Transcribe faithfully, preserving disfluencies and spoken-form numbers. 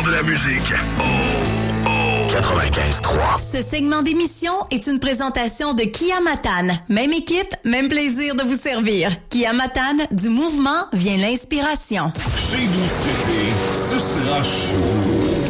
meilleur de la musique. Oh, oh. quatre-vingt-quinze trois. Ce segment d'émission est une présentation de Kia Matane. Même équipe, même plaisir de vous servir. Kia Matane, du mouvement vient l'inspiration. Chez nous cet été, ce sera chaud.